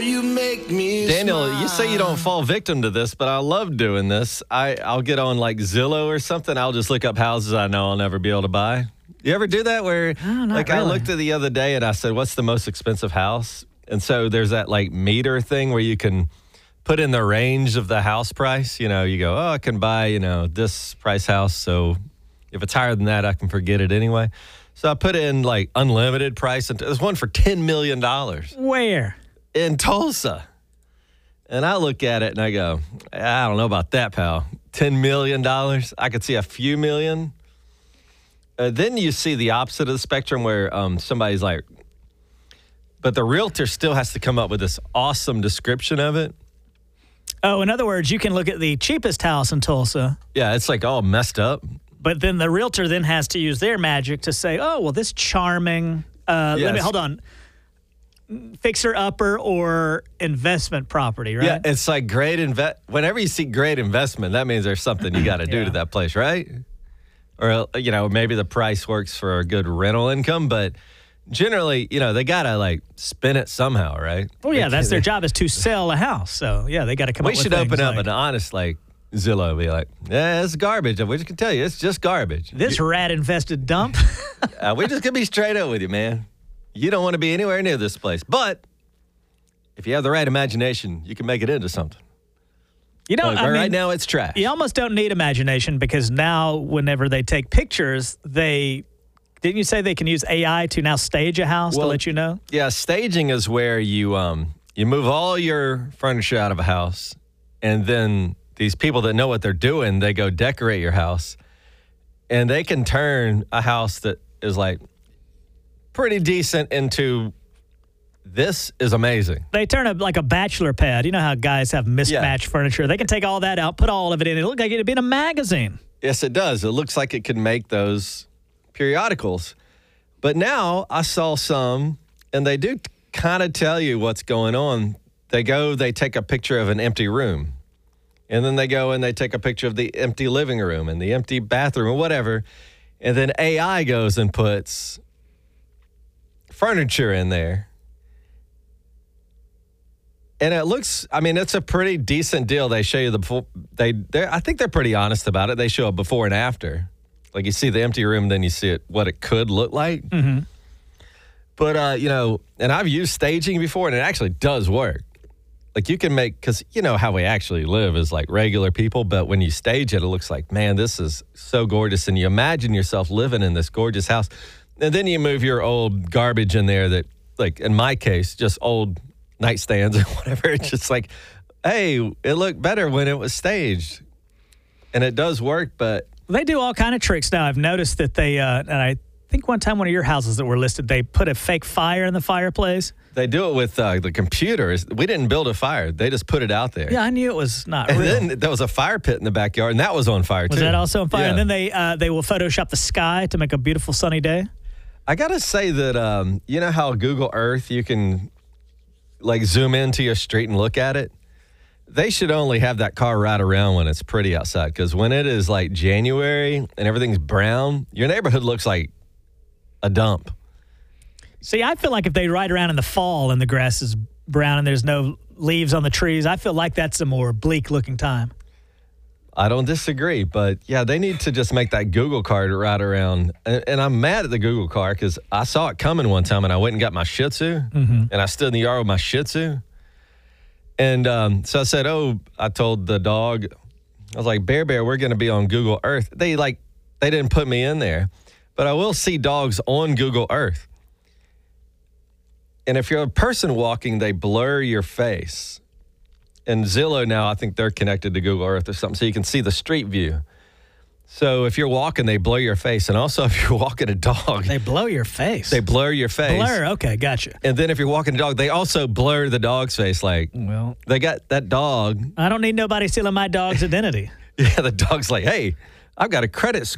you make me Daniel, smile. you say you don't fall victim to this, but I love doing this. I'll get on like Zillow or something. I'll just look up houses I know I'll never be able to buy. You ever do that where not I really. looked at the other day and I said, what's the most expensive house? And so there's that like meter thing where you can put in the range of the house price. You know, you go, I can buy, this price house. So if it's higher than that, I can forget it anyway. So I put in like unlimited price. And there's one for $10 million Where? in Tulsa. And I look at it and I go, I don't know about that, pal. $10 million. I could see a few million. Then you see the opposite of the spectrum where somebody's like, but the realtor still has to come up with this awesome description of it. Oh, in other words, you can look at the cheapest house in Tulsa, Yeah, it's like all messed up. but then the realtor then has to use their magic to say, oh, well, this charming, hold on, fixer-upper or investment property, right? Yeah, it's like great whenever you see great investment, that means there's something you got to do Yeah. to that place, right? Or, maybe the price works for a good rental income, but generally, they got to like spin it somehow, right? Oh, yeah, that's their job is to sell a house. So, yeah, they got to come up We with should things open up like, an honest, like, Zillow, be like, yeah, it's garbage. We just can tell you, it's just garbage. this rat-infested dump. We're just going to be straight up with you, man. You don't want to be anywhere near this place. But if you have the right imagination, you can make it into something. Right now, it's trash. You almost don't need imagination because now whenever they take pictures, didn't you say they can use AI to now stage a house to let you know? Yeah, staging is where you move all your furniture out of a house, and then these people that know what they're doing, they go decorate your house, and they can turn a house that is like pretty decent into this is amazing. They turn like a bachelor pad. You know how guys have mismatched furniture? They can take all that out, put all of it in. It looked like it'd be in a magazine. Yes, it does. It looks like it could make those periodicals. But now I saw some, and they do kind of tell you what's going on. They take a picture of an empty room. And then they go and they take a picture of the empty living room and the empty bathroom or whatever. And then AI goes and puts furniture in there. And it looks, it's a pretty decent deal. They show you the before. I think they're pretty honest about it. They show a before and after. Like you see the empty room, then you see what it could look like. Mm-hmm. But, and I've used staging before, and it actually does work. Like you can because you know how we actually live is like regular people, but when you stage it, it looks like, man, this is so gorgeous. And you imagine yourself living in this gorgeous house. And then you move your old garbage in there that, like in my case, just old nightstands or whatever. It's just like, hey, it looked better when it was staged. And it does work, but They do all kind of tricks now. I've noticed that they, and I think one time one of your houses that were listed, they put a fake fire in the fireplace. they do it with the computers. We didn't build a fire. They just put it out there. Yeah, I knew it was not And real. then there was a fire pit in the backyard, and that was on fire, too. Was that also on fire? Yeah. And then they will Photoshop the sky to make a beautiful sunny day. I got to say that, you know how Google Earth, you can like zoom into your street and look at it? They should only have that car ride around when it's pretty outside, because when it is like January and everything's brown, your neighborhood looks like a dump. See, I feel like if they ride around in the fall and the grass is brown and there's no leaves on the trees, I feel like that's a more bleak looking time. I don't disagree, but yeah, they need to just make that Google car to ride around. And I'm mad at the Google car because I saw it coming one time and I went and got my Shih Tzu, and I stood in the yard with my Shih Tzu. And so I said, I told the dog, I was like, Bear, we're going to be on Google Earth. They didn't put me in there, but I will see dogs on Google Earth. And if you're a person walking, they blur your face. And Zillow now, I think they're connected to Google Earth or something, so you can see the street view. So if you're walking, they blur your face. And also if you're walking a dog, They blow your face. they blur your face. blur. Okay, gotcha. And then if you're walking a dog, they also blur the dog's face. Like, Well, they got that dog. I don't need nobody stealing my dog's identity. Yeah, the dog's like, hey, I've got a credit score.